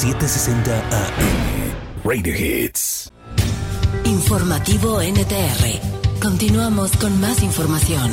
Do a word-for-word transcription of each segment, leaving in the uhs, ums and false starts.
setecientos sesenta A M. Radio Hits. Informativo N T R. Continuamos con más información.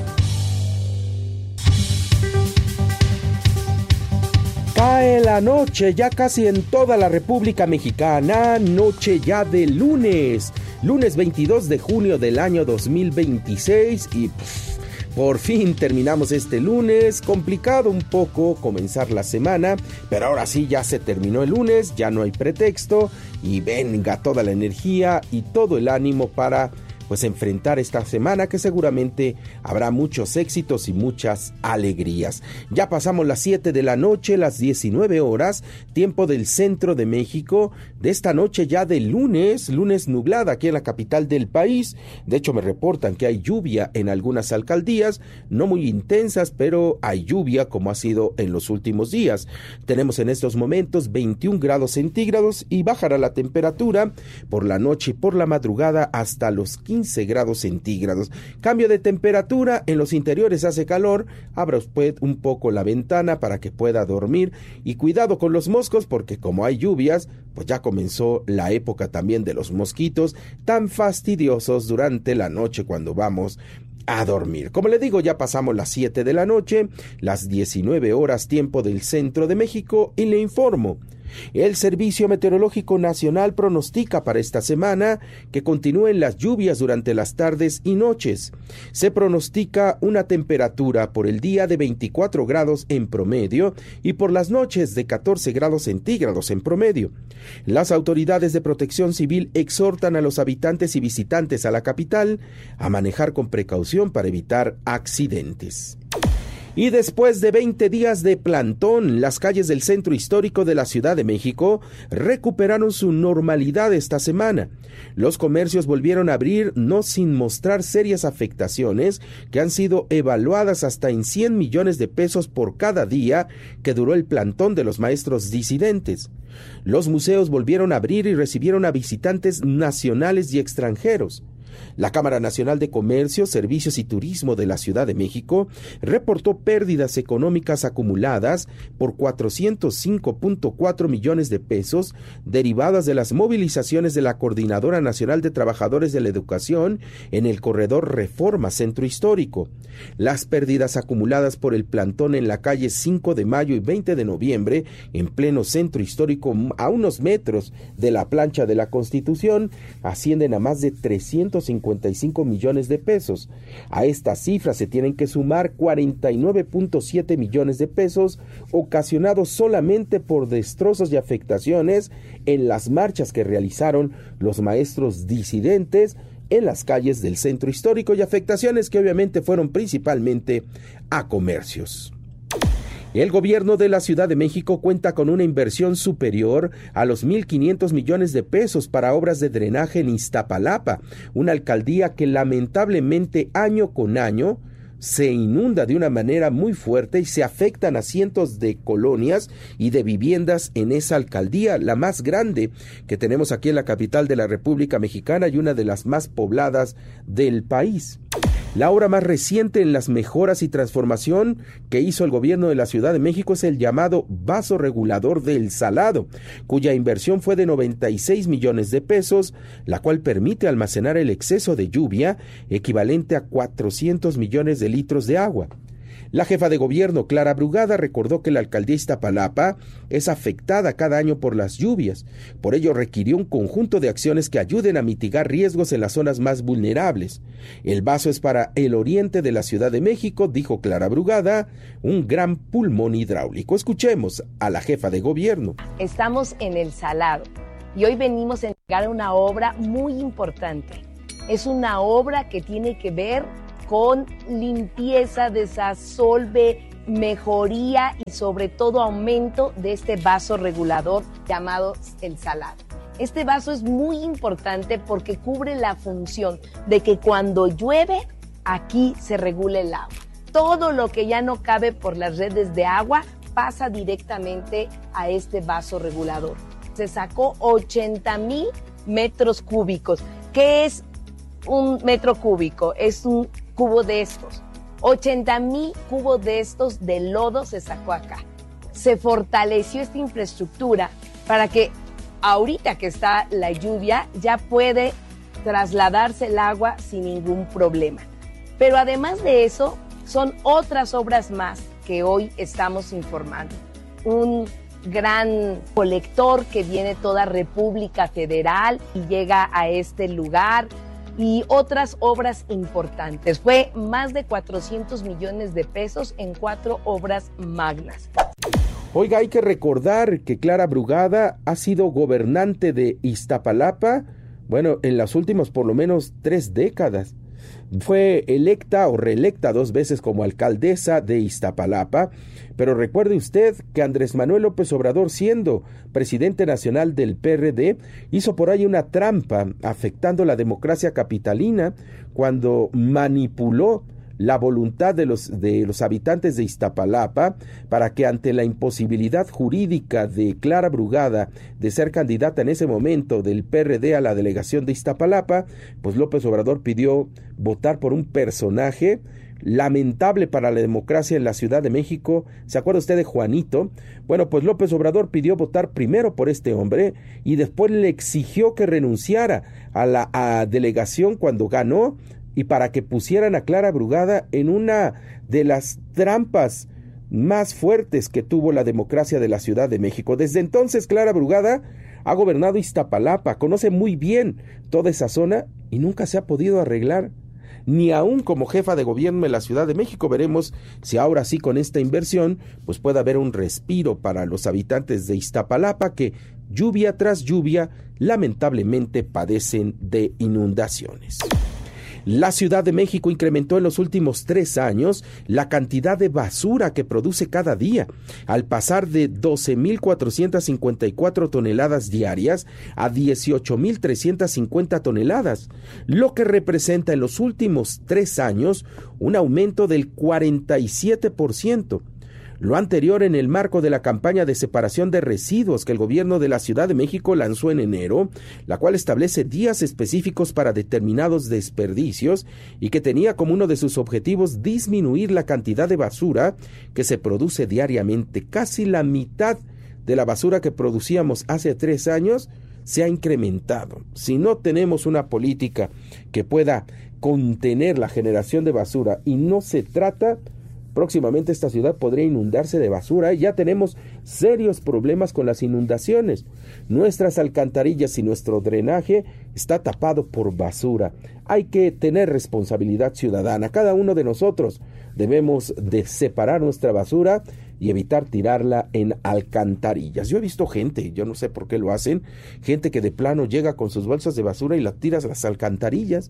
Cae la noche ya casi en toda la República Mexicana, noche ya de lunes, lunes veintidós de junio del año dos mil veintiséis y pff, por fin terminamos este lunes. Complicado un poco comenzar la semana, pero ahora sí ya se terminó el lunes, ya no hay pretexto y venga toda la energía y todo el ánimo para pues enfrentar esta semana que seguramente habrá muchos éxitos y muchas alegrías. Ya pasamos las siete de la noche, las diecinueve horas, tiempo del centro de México, de esta noche ya de lunes, lunes nublada aquí en la capital del país. De hecho me reportan que hay lluvia en algunas alcaldías, no muy intensas, pero hay lluvia como ha sido en los últimos días. Tenemos en estos momentos veintiún grados centígrados y bajará la temperatura por la noche y por la madrugada hasta los quince grados centígrados. Cambio de temperatura, en los interiores hace calor, abra usted un poco la ventana para que pueda dormir y cuidado con los moscos porque como hay lluvias, pues ya comenzó la época también de los mosquitos tan fastidiosos durante la noche cuando vamos a dormir. Como le digo, ya pasamos las siete de la noche, las diecinueve horas tiempo del centro de México y le informo. El Servicio Meteorológico Nacional pronostica para esta semana que continúen las lluvias durante las tardes y noches. Se pronostica una temperatura por el día de veinticuatro grados en promedio y por las noches de catorce grados centígrados en promedio. Las autoridades de protección civil exhortan a los habitantes y visitantes a la capital a manejar con precaución para evitar accidentes. Y después de veinte días de plantón, las calles del centro histórico de la Ciudad de México recuperaron su normalidad esta semana. Los comercios volvieron a abrir, no sin mostrar serias afectaciones que han sido evaluadas hasta en cien millones de pesos por cada día que duró el plantón de los maestros disidentes. Los museos volvieron a abrir y recibieron a visitantes nacionales y extranjeros. La Cámara Nacional de Comercio, Servicios y Turismo de la Ciudad de México reportó pérdidas económicas acumuladas por cuatrocientos cinco punto cuatro millones de pesos derivadas de las movilizaciones de la Coordinadora Nacional de Trabajadores de la Educación en el corredor Reforma Centro Histórico. Las pérdidas acumuladas por el plantón en la calle cinco de mayo y veinte de noviembre, en pleno centro histórico a unos metros de la plancha de la Constitución, ascienden a más de trescientos cincuenta y cinco millones de pesos. A esta cifra se tienen que sumar cuarenta y nueve punto siete millones de pesos ocasionados solamente por destrozos y afectaciones en las marchas que realizaron los maestros disidentes en las calles del centro histórico y afectaciones que obviamente fueron principalmente a comercios. El gobierno de la Ciudad de México cuenta con una inversión superior a los mil quinientos millones de pesos para obras de drenaje en Iztapalapa, una alcaldía que lamentablemente año con año se inunda de una manera muy fuerte y se afectan a cientos de colonias y de viviendas en esa alcaldía, la más grande que tenemos aquí en la capital de la República Mexicana y una de las más pobladas del país. La obra más reciente en las mejoras y transformación que hizo el gobierno de la Ciudad de México es el llamado vaso regulador del Salado, cuya inversión fue de noventa y seis millones de pesos, la cual permite almacenar el exceso de lluvia equivalente a cuatrocientos millones de litros de agua. La jefa de gobierno, Clara Brugada, recordó que la alcaldía Iztapalapa es afectada cada año por las lluvias. Por ello, requirió un conjunto de acciones que ayuden a mitigar riesgos en las zonas más vulnerables. El vaso es para el oriente de la Ciudad de México, dijo Clara Brugada, un gran pulmón hidráulico. Escuchemos a la jefa de gobierno. Estamos en el Salado y hoy venimos a entregar una obra muy importante. Es una obra que tiene que ver con limpieza, desasolve, mejoría y sobre todo aumento de este vaso regulador llamado el Salado. Este vaso es muy importante porque cubre la función de que cuando llueve, aquí se regule el agua. Todo lo que ya no cabe por las redes de agua pasa directamente a este vaso regulador. Se sacó ochenta mil metros cúbicos. ¿Qué es un metro cúbico? Es un cubo de estos. ochenta mil cubos de estos de lodo se sacó acá. Se fortaleció esta infraestructura para que ahorita que está la lluvia ya puede trasladarse el agua sin ningún problema. Pero además de eso, son otras obras más que hoy estamos informando. Un gran colector que viene toda República Federal y llega a este lugar, y otras obras importantes. Fue más de cuatrocientos millones de pesos en cuatro obras magnas. Oiga, hay que recordar que Clara Brugada ha sido gobernante de Iztapalapa, bueno, en las últimas por lo menos tres décadas. Fue electa o reelecta dos veces como alcaldesa de Iztapalapa, pero recuerde usted que Andrés Manuel López Obrador, siendo presidente nacional del P R D, hizo por ahí una trampa afectando la democracia capitalina cuando manipuló la voluntad de los, de los habitantes de Iztapalapa para que, ante la imposibilidad jurídica de Clara Brugada de ser candidata en ese momento del P R D a la delegación de Iztapalapa, pues López Obrador pidió votar por un personaje lamentable para la democracia en la Ciudad de México. ¿Se acuerda usted de Juanito? Bueno, pues López Obrador pidió votar primero por este hombre y después le exigió que renunciara a la a delegación cuando ganó, y para que pusieran a Clara Brugada en una de las trampas más fuertes que tuvo la democracia de la Ciudad de México. Desde entonces, Clara Brugada ha gobernado Iztapalapa, conoce muy bien toda esa zona y nunca se ha podido arreglar, ni aún como jefa de gobierno en la Ciudad de México. Veremos si ahora sí, con esta inversión, pues puede haber un respiro para los habitantes de Iztapalapa que lluvia tras lluvia lamentablemente padecen de inundaciones. La Ciudad de México incrementó en los últimos tres años la cantidad de basura que produce cada día, al pasar de doce mil cuatrocientas cincuenta y cuatro toneladas diarias a dieciocho mil trescientas cincuenta toneladas, lo que representa en los últimos tres años un aumento del cuarenta y siete por ciento. Lo anterior en el marco de la campaña de separación de residuos que el gobierno de la Ciudad de México lanzó en enero, la cual establece días específicos para determinados desperdicios y que tenía como uno de sus objetivos disminuir la cantidad de basura que se produce diariamente. Casi la mitad de la basura que producíamos hace tres años se ha incrementado. Si no tenemos una política que pueda contener la generación de basura, y no se trata, próximamente esta ciudad podría inundarse de basura. Ya tenemos serios problemas con las inundaciones. Nuestras alcantarillas y nuestro drenaje está tapado por basura. Hay que tener responsabilidad ciudadana. Cada uno de nosotros debemos de separar nuestra basura y evitar tirarla en alcantarillas. Yo he visto gente, yo no sé por qué lo hacen, gente que de plano llega con sus bolsas de basura y la tira a las alcantarillas.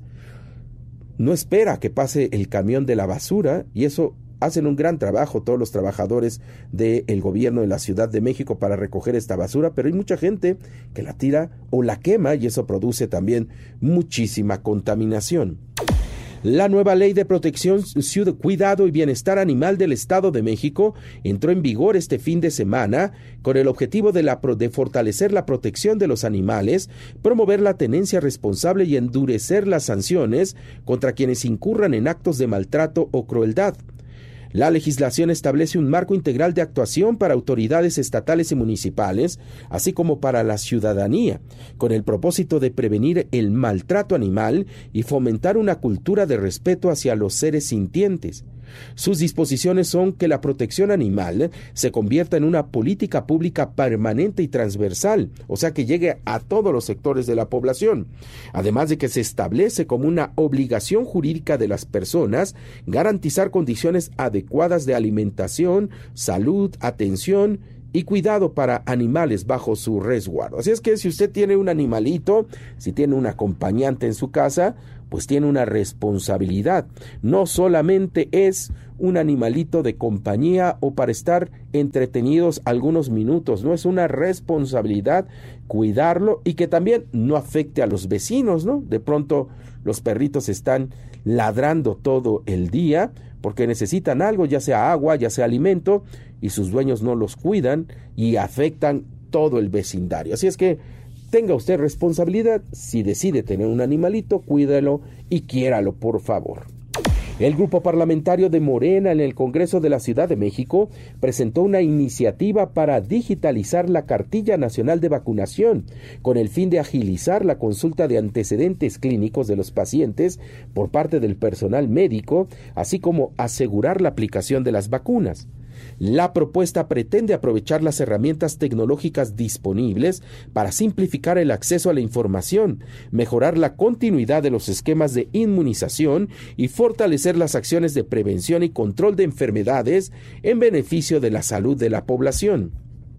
No espera que pase el camión de la basura, y eso hacen un gran trabajo todos los trabajadores del gobierno de la Ciudad de México para recoger esta basura, pero hay mucha gente que la tira o la quema, y eso produce también muchísima contaminación. La nueva Ley de Protección, Cuidado y Bienestar Animal del Estado de México entró en vigor este fin de semana con el objetivo de, la, de fortalecer la protección de los animales, promover la tenencia responsable y endurecer las sanciones contra quienes incurran en actos de maltrato o crueldad. La legislación establece un marco integral de actuación para autoridades estatales y municipales, así como para la ciudadanía, con el propósito de prevenir el maltrato animal y fomentar una cultura de respeto hacia los seres sintientes. Sus disposiciones son que la protección animal se convierta en una política pública permanente y transversal, o sea, que llegue a todos los sectores de la población, además de que se establece como una obligación jurídica de las personas garantizar condiciones adecuadas de alimentación, salud, atención y cuidado para animales bajo su resguardo. Así es que si usted tiene un animalito, si tiene un acompañante en su casa, pues tiene una responsabilidad. No solamente es un animalito de compañía o para estar entretenidos algunos minutos, no, es una responsabilidad cuidarlo y que también no afecte a los vecinos, ¿no? De pronto los perritos están ladrando todo el día porque necesitan algo, ya sea agua, ya sea alimento, y sus dueños no los cuidan y afectan todo el vecindario. Así es que tenga usted responsabilidad. Si decide tener un animalito, cuídalo y quiéralo, por favor. El grupo parlamentario de Morena en el Congreso de la Ciudad de México presentó una iniciativa para digitalizar la Cartilla Nacional de Vacunación, con el fin de agilizar la consulta de antecedentes clínicos de los pacientes por parte del personal médico, así como asegurar la aplicación de las vacunas. La propuesta pretende aprovechar las herramientas tecnológicas disponibles para simplificar el acceso a la información, mejorar la continuidad de los esquemas de inmunización y fortalecer las acciones de prevención y control de enfermedades en beneficio de la salud de la población.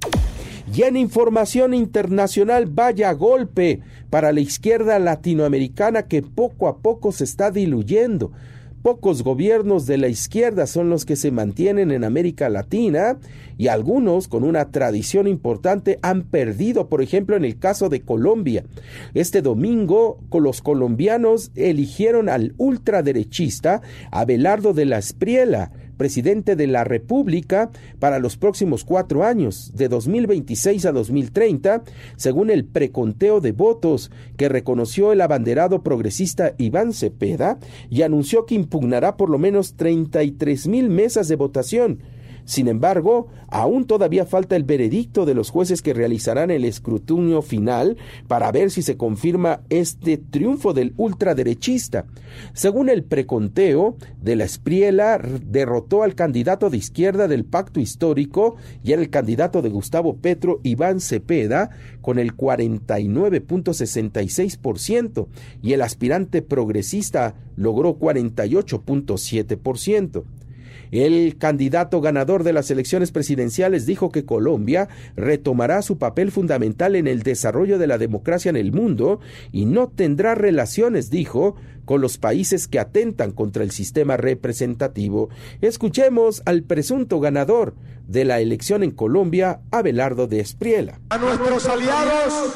Y en información internacional, vaya golpe para la izquierda latinoamericana que poco a poco se está diluyendo. Pocos gobiernos de la izquierda son los que se mantienen en América Latina y algunos con una tradición importante han perdido, por ejemplo en el caso de Colombia. Este domingo los colombianos eligieron al ultraderechista Abelardo de la Espriella, presidente de la República para los próximos cuatro años, de dos mil veintiséis a dos mil treinta, según el preconteo de votos que reconoció el abanderado progresista Iván Cepeda y anunció que impugnará por lo menos treinta y tres mil mesas de votación. Sin embargo, aún todavía falta el veredicto de los jueces que realizarán el escrutinio final para ver si se confirma este triunfo del ultraderechista. Según el preconteo, de la Espriella derrotó al candidato de izquierda del Pacto Histórico y era el candidato de Gustavo Petro, Iván Cepeda, con el cuarenta y nueve punto sesenta y seis por ciento, y el aspirante progresista logró cuarenta y ocho punto siete por ciento. El candidato ganador de las elecciones presidenciales dijo que Colombia retomará su papel fundamental en el desarrollo de la democracia en el mundo y no tendrá relaciones, dijo, con los países que atentan contra el sistema representativo. Escuchemos al presunto ganador de la elección en Colombia, Abelardo de Espriella. A nuestros aliados,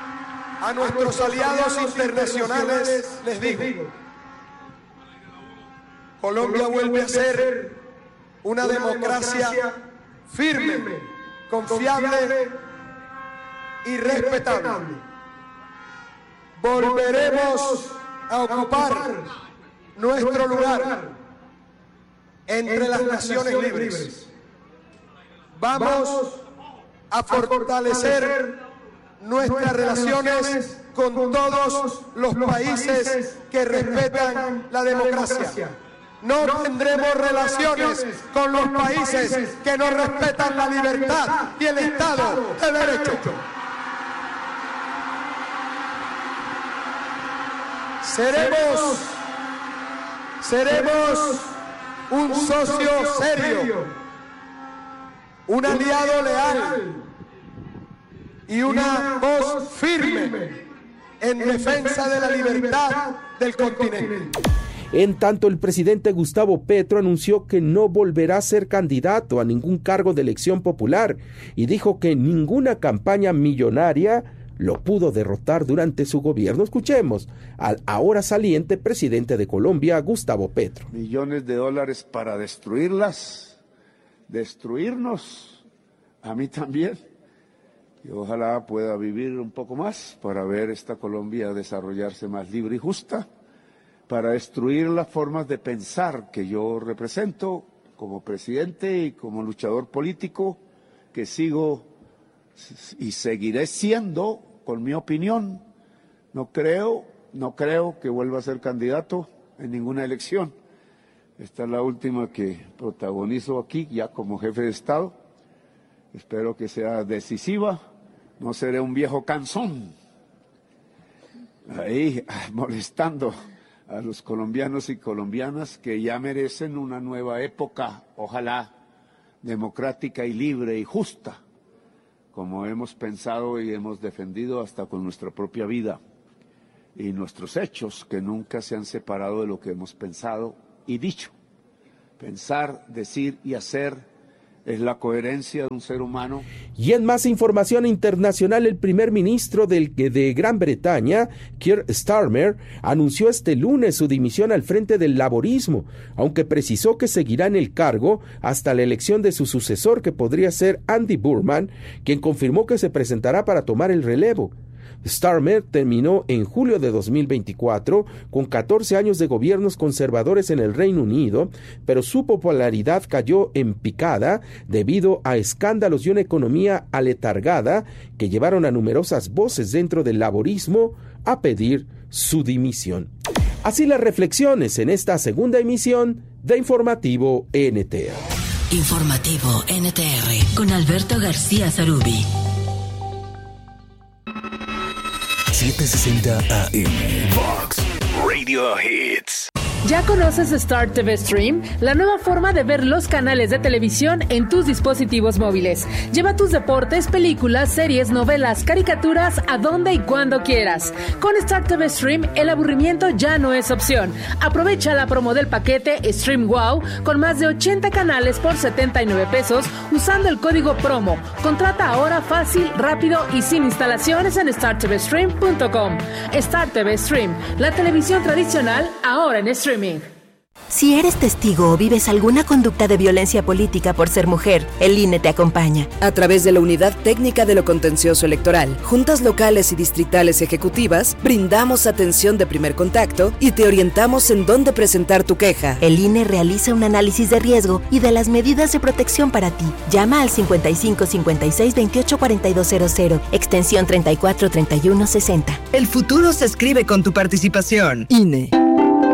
a nuestros aliados internacionales les digo, Colombia vuelve a ser una democracia firme, confiable y respetable. Volveremos a ocupar nuestro lugar entre las naciones libres. Vamos a fortalecer nuestras relaciones con todos los países que respetan la democracia. No tendremos relaciones con los países que no respetan la libertad y el Estado de Derecho. Seremos, seremos un socio serio, un aliado leal y una voz firme en defensa de la libertad del continente. En tanto, el presidente Gustavo Petro anunció que no volverá a ser candidato a ningún cargo de elección popular y dijo que ninguna campaña millonaria lo pudo derrotar durante su gobierno. Escuchemos al ahora saliente presidente de Colombia, Gustavo Petro. Millones de dólares para destruirlas, destruirnos, a mí también. Y ojalá pueda vivir un poco más para ver esta Colombia desarrollarse más libre y justa, para destruir las formas de pensar que yo represento como presidente y como luchador político, que sigo y seguiré siendo, con mi opinión. No creo, no creo que vuelva a ser candidato en ninguna elección. Esta es la última que protagonizo aquí, ya como jefe de Estado. Espero que sea decisiva, no seré un viejo cansón, ahí molestando a los colombianos y colombianas que ya merecen una nueva época, ojalá democrática y libre y justa, como hemos pensado y hemos defendido hasta con nuestra propia vida y nuestros hechos, que nunca se han separado de lo que hemos pensado y dicho. Pensar, decir y hacer es la coherencia de un ser humano. Y en más información internacional, el primer ministro del, de Gran Bretaña, Keir Starmer, anunció este lunes su dimisión al frente del laborismo, aunque precisó que seguirá en el cargo hasta la elección de su sucesor, que podría ser Andy Burnham, quien confirmó que se presentará para tomar el relevo. Starmer terminó en julio de dos mil veinticuatro con catorce años de gobiernos conservadores en el Reino Unido, pero su popularidad cayó en picada debido a escándalos y una economía aletargada que llevaron a numerosas voces dentro del laborismo a pedir su dimisión. Así las reflexiones en esta segunda emisión de Informativo N T R. Informativo N T R con Alberto García Zarubi. setecientos sesenta A M Vox Radio Hits. ¿Ya conoces Star T V Stream? La nueva forma de ver los canales de televisión en tus dispositivos móviles. Lleva tus deportes, películas, series, novelas, caricaturas a donde y cuando quieras. Con Star T V Stream, el aburrimiento ya no es opción. Aprovecha la promo del paquete Stream Wow con más de ochenta canales por setenta y nueve pesos usando el código promo. Contrata ahora fácil, rápido y sin instalaciones en star t v stream punto com. Star T V Stream, la televisión tradicional ahora en streaming. Si eres testigo o vives alguna conducta de violencia política por ser mujer, el I N E te acompaña. A través de la Unidad Técnica de lo Contencioso Electoral, juntas locales y distritales ejecutivas, brindamos atención de primer contacto y te orientamos en dónde presentar tu queja. El I N E realiza un análisis de riesgo y de las medidas de protección para ti. Llama al cincuenta y cinco cincuenta y seis veintiocho cuarenta y dos cero cero, extensión treinta y cuatro treinta y uno sesenta. El futuro se escribe con tu participación. I N E.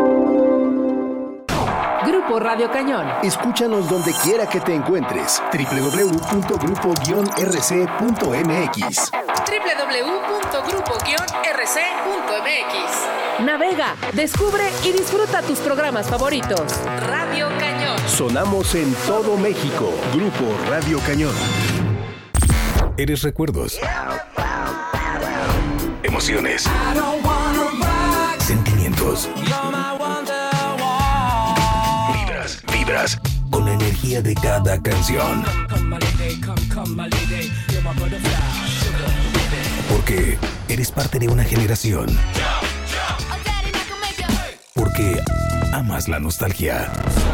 Grupo Radio Cañón. Escúchanos donde quiera que te encuentres. doble u doble u doble u punto grupo guion r c punto m x. doble u doble u doble u punto grupo guion r c punto m x. Navega, descubre y disfruta tus programas favoritos. Radio Cañón. Sonamos en todo México. Grupo Radio Cañón. Eres recuerdos. Emociones. Sentimientos. Vibras, vibras con la energía de cada canción. Porque eres parte de una generación. Porque amas la nostalgia.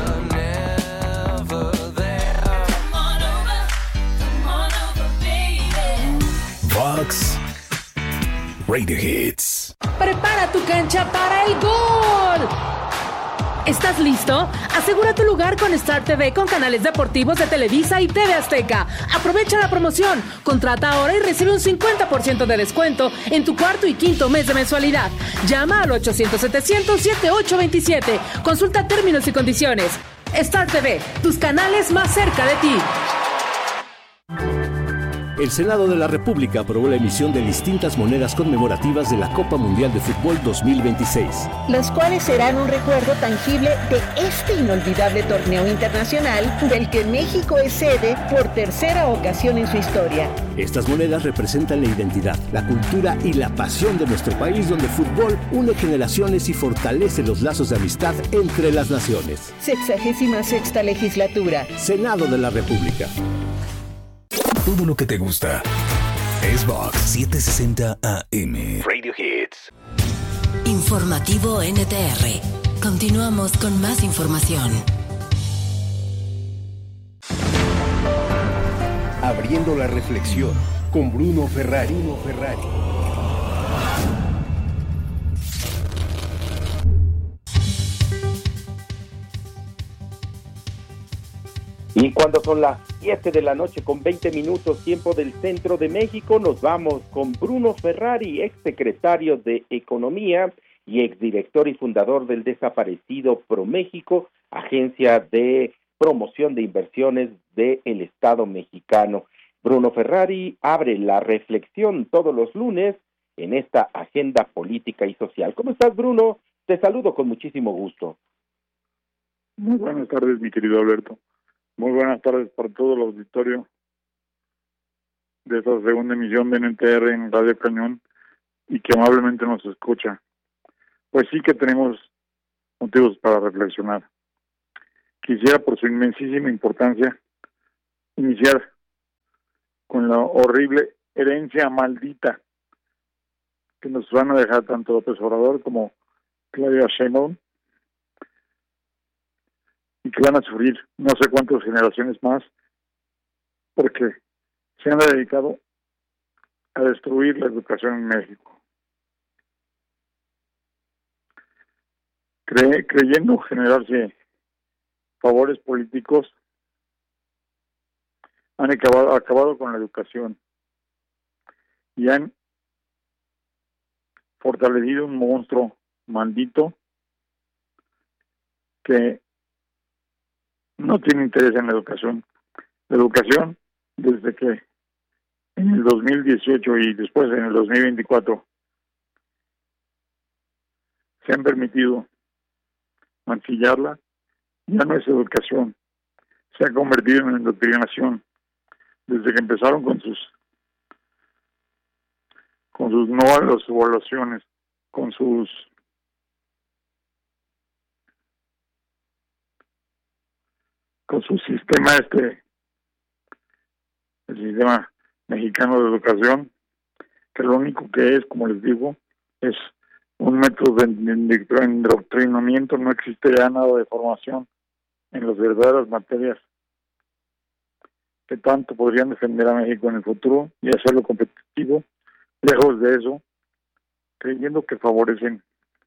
Vox Radio Hits. Prepara tu cancha para el gol. ¿Estás listo? Asegura tu lugar con Star T V con canales deportivos de Televisa y T V Azteca. Aprovecha la promoción. Contrata ahora y recibe un cincuenta por ciento de descuento en tu cuarto y quinto mes de mensualidad. Llama al ochocientos setecientos setenta y ocho veintisiete. Consulta términos y condiciones. Star T V, tus canales más cerca de ti. El Senado de la República aprobó la emisión de distintas monedas conmemorativas de la Copa Mundial de Fútbol dos mil veintiséis. Las cuales serán un recuerdo tangible de este inolvidable torneo internacional del que México es sede por tercera ocasión en su historia. Estas monedas representan la identidad, la cultura y la pasión de nuestro país, donde el fútbol une generaciones y fortalece los lazos de amistad entre las naciones. Sexagésima sexta legislatura. Senado de la República. Todo lo que te gusta es Vox setecientos sesenta A M Radio Hits. Informativo N T R. Continuamos con más información. Abriendo la reflexión con Bruno Ferrari. Bruno Ferrari. Y cuando son las siete de la noche con veinte minutos, tiempo del centro de México, nos vamos con Bruno Ferrari, exsecretario de Economía y exdirector y fundador del desaparecido ProMéxico, agencia de promoción de inversiones del Estado mexicano. Bruno Ferrari abre la reflexión todos los lunes en esta agenda política y social. ¿Cómo estás, Bruno? Te saludo con muchísimo gusto. Muy buenas tardes, mi querido Alberto. Muy buenas tardes para todo el auditorio de esta segunda emisión de N T R en Radio Cañón y que amablemente nos escucha. Pues sí que tenemos motivos para reflexionar. Quisiera, por su inmensísima importancia, iniciar con la horrible herencia maldita que nos van a dejar tanto López Obrador como Claudia Sheinbaum, y que van a sufrir no sé cuántas generaciones más, porque se han dedicado a destruir la educación en México, Cre- creyendo generarse favores políticos, han acabado, acabado con la educación y han fortalecido un monstruo maldito que no tiene interés en la educación. La educación, desde que en el dos mil dieciocho y después en el dos mil veinticuatro se han permitido mancillarla, ya no es educación, se ha convertido en indoctrinación. Desde que empezaron con sus con sus nuevas evaluaciones, con sus con su sistema este, el sistema mexicano de educación, que lo único que es, como les digo, es un método de endoctrinamiento. No existe ya nada de formación en las verdaderas materias que tanto podrían defender a México en el futuro y hacerlo competitivo. Lejos de eso, creyendo que favorecen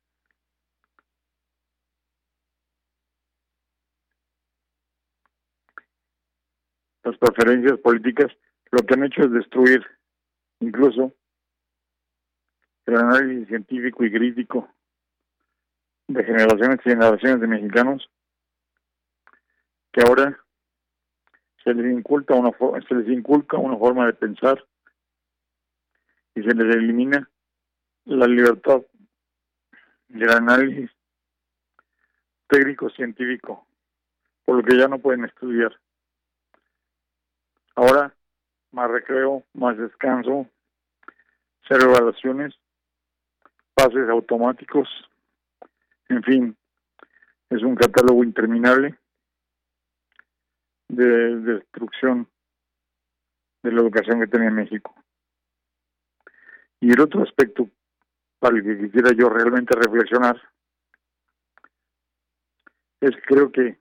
las preferencias políticas, lo que han hecho es destruir incluso el análisis científico y crítico de generaciones y generaciones de mexicanos, que ahora se les inculca una se les inculca una forma de pensar y se les elimina la libertad del análisis técnico científico, por lo que ya no pueden estudiar. Ahora, más recreo, más descanso, cero evaluaciones, pases automáticos, en fin, es un catálogo interminable de destrucción de la educación que tiene México. Y el otro aspecto para el que quisiera yo realmente reflexionar es que creo que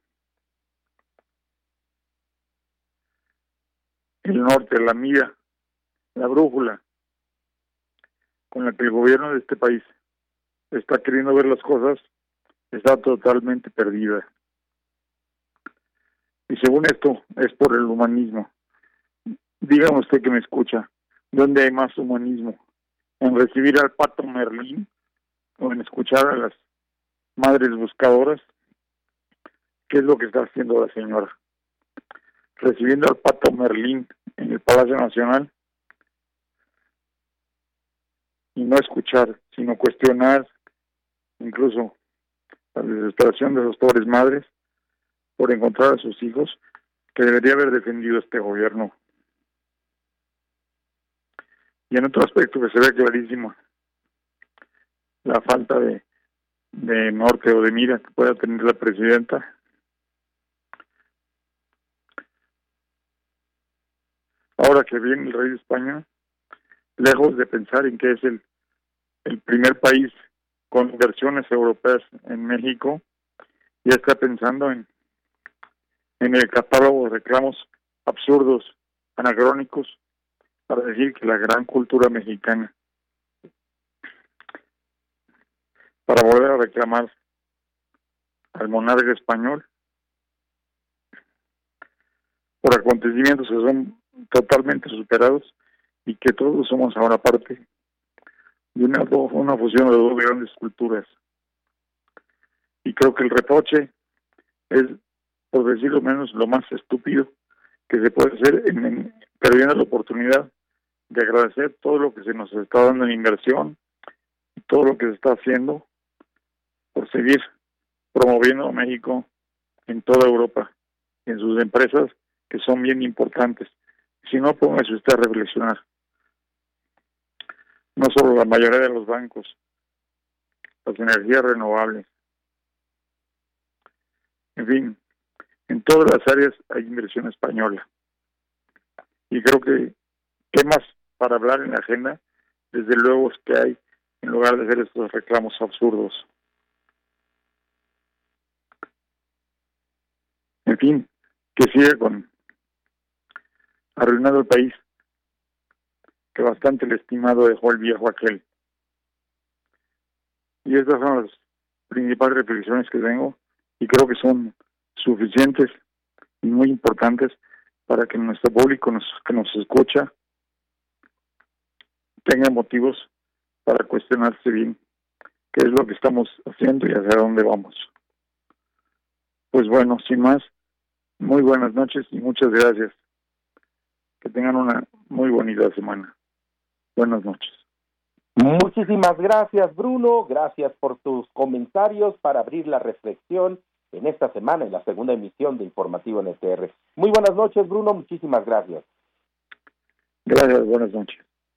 el norte, la mira, la brújula con la que el gobierno de este país está queriendo ver las cosas está totalmente perdida. Y según esto es por el humanismo. Dígame usted que me escucha, ¿dónde hay más humanismo? ¿En recibir al pato Merlín o en escuchar a las madres buscadoras? ¿Qué es lo que está haciendo la señora? Recibiendo al pato Merlín en el Palacio Nacional y no escuchar, sino cuestionar incluso la desesperación de sus pobres madres por encontrar a sus hijos, que debería haber defendido este gobierno. Y en otro aspecto que se ve clarísimo, la falta de, de norte o de mira que pueda tener la presidenta. Ahora que viene el rey de España, lejos de pensar en que es el, el primer país con inversiones europeas en México, ya está pensando en, en el catálogo de reclamos absurdos, anacrónicos, para decir que la gran cultura mexicana, para volver a reclamar al monarca español por acontecimientos que son totalmente superados y que todos somos ahora parte de una, una fusión de dos grandes culturas. Y creo que el reproche es, por decirlo menos, lo más estúpido que se puede hacer, en, en, perdiendo la oportunidad de agradecer todo lo que se nos está dando en inversión y todo lo que se está haciendo por seguir promoviendo a México en toda Europa, en sus empresas que son bien importantes. Si no, póngase usted a reflexionar. No solo la mayoría de los bancos, las energías renovables, en fin, en todas las áreas hay inversión española. Y creo que, ¿qué más para hablar en la agenda? Desde luego es que hay, en lugar de hacer estos reclamos absurdos. En fin, que siga con arruinando el país. que bastante el estimado dejó el viejo aquel. Y estas son las principales reflexiones que tengo y creo que son suficientes y muy importantes para que nuestro público nos, que nos escucha tenga motivos para cuestionarse bien qué es lo que estamos haciendo y hacia dónde vamos. Pues bueno, sin más, muy buenas noches y muchas gracias. Que tengan una muy bonita semana. Buenas noches. Muchísimas gracias, Bruno. Gracias por tus comentarios para abrir la reflexión en esta semana, en la segunda emisión de Informativo N T R. Muy buenas noches, Bruno. Muchísimas gracias. Gracias, buenas noches.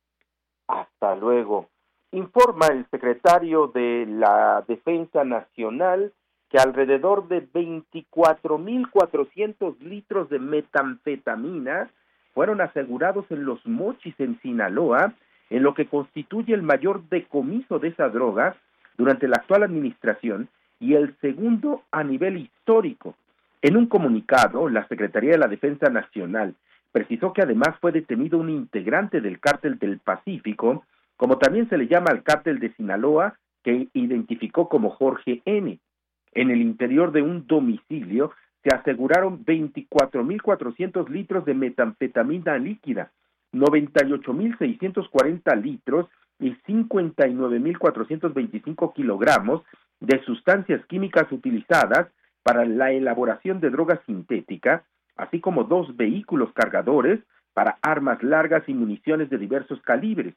Hasta luego. Informa el secretario de la Defensa Nacional que alrededor de veinticuatro mil cuatrocientos litros de metanfetamina fueron asegurados en Los Mochis, en Sinaloa, en lo que constituye el mayor decomiso de esa droga durante la actual administración y el segundo a nivel histórico. En un comunicado, la Secretaría de la Defensa Nacional precisó que además fue detenido un integrante del Cártel del Pacífico, como también se le llama al Cártel de Sinaloa, que identificó como Jorge N. En el interior de un domicilio se aseguraron veinticuatro mil cuatrocientos litros de metanfetamina líquida, noventa y ocho mil seiscientos cuarenta litros y cincuenta y nueve mil cuatrocientos veinticinco kilogramos de sustancias químicas utilizadas para la elaboración de drogas sintéticas, así como dos vehículos cargadores para armas largas y municiones de diversos calibres.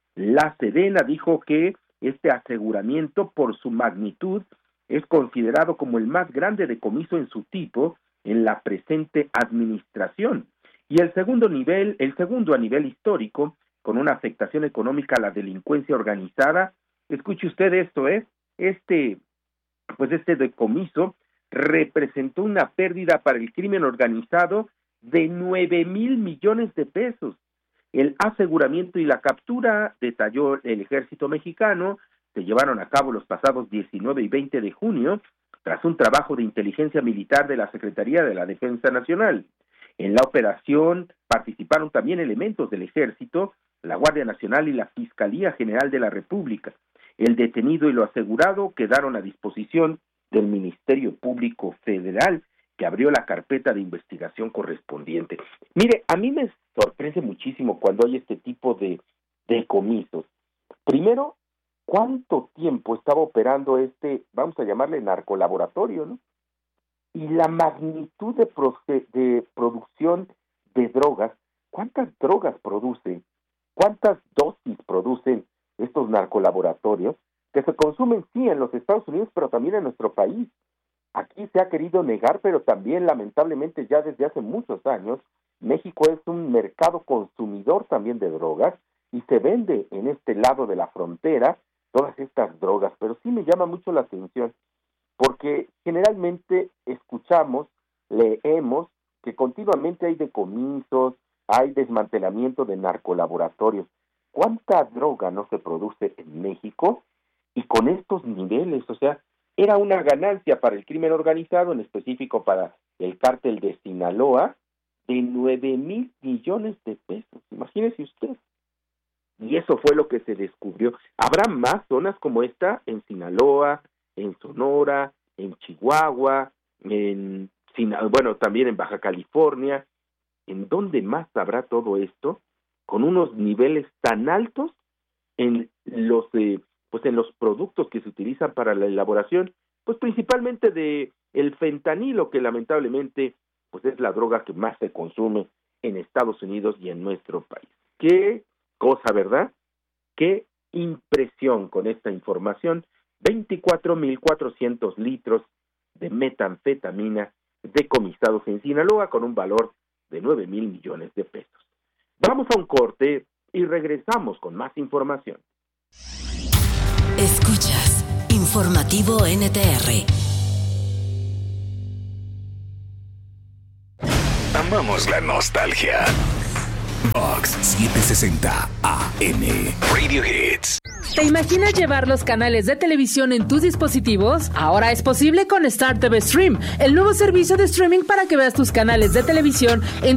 La Sedena dijo que este aseguramiento, por su magnitud, es considerado como el más grande decomiso en su tipo en la presente administración. Y el segundo nivel, el segundo a nivel histórico, con una afectación económica a la delincuencia organizada. Escuche usted esto, ¿eh? Este, pues este decomiso representó una pérdida para el crimen organizado de nueve mil millones de pesos. El aseguramiento y la captura, detalló el Ejército Mexicano, se llevaron a cabo los pasados diecinueve y veinte de junio, tras un trabajo de inteligencia militar de la Secretaría de la Defensa Nacional. En la operación participaron también elementos del Ejército, la Guardia Nacional y la Fiscalía General de la República. El detenido y lo asegurado quedaron a disposición del Ministerio Público Federal, que abrió la carpeta de investigación correspondiente. Mire, a mí me sorprende muchísimo cuando hay este tipo de decomisos. Primero, ¿cuánto tiempo estaba operando este, vamos a llamarle narcolaboratorio, ¿no? Y la magnitud de, proce- de producción de drogas, ¿cuántas drogas producen? ¿Cuántas dosis producen estos narcolaboratorios? Que se consumen, sí, en los Estados Unidos, pero también en nuestro país. Aquí se ha querido negar, pero también, lamentablemente, ya desde hace muchos años, México es un mercado consumidor también de drogas y se vende en este lado de la frontera todas estas drogas. Pero sí me llama mucho la atención, porque generalmente escuchamos, leemos que continuamente hay decomisos, hay desmantelamiento de narcolaboratorios. ¿Cuánta droga no se produce en México? Y con estos niveles, o sea, era una ganancia para el crimen organizado, en específico para el cártel de Sinaloa, de nueve mil millones de pesos. Imagínese usted. Y eso fue lo que se descubrió. Habrá más zonas como esta en Sinaloa, en Sonora, en Chihuahua, en bueno, también en Baja California. ¿En dónde más habrá todo esto? Con unos niveles tan altos en los eh, pues en los productos que se utilizan para la elaboración, pues principalmente de el fentanilo, que lamentablemente pues es la droga que más se consume en Estados Unidos y en nuestro país. Qué cosa, ¿verdad? Qué impresión con esta información. veinticuatro mil cuatrocientos litros de metanfetamina decomisados en Sinaloa con un valor de nueve mil millones de pesos. Vamos a un corte y regresamos con más información. Escuchas Informativo N T R. Amamos la nostalgia. Vox setecientos sesenta A M Radio Hits. ¿Te imaginas llevar los canales de televisión en tus dispositivos? Ahora es posible con Star T V Stream, el nuevo servicio de streaming para que veas tus canales de televisión en